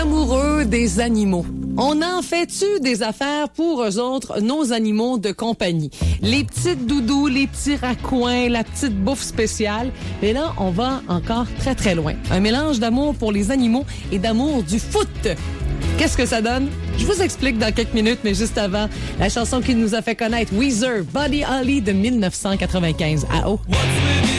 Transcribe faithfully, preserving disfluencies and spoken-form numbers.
amoureux des animaux. On en fait-tu des affaires pour eux autres, nos animaux de compagnie? Les petites doudous, les petits raccoins, la petite bouffe spéciale. Et là, on va encore très, très loin. Un mélange d'amour pour les animaux et d'amour du foot. Qu'est-ce que ça donne? Je vous explique dans quelques minutes, mais juste avant, la chanson qui nous a fait connaître Weezer, Buddy Holly de mille neuf cent quatre-vingt-quinze. À haut.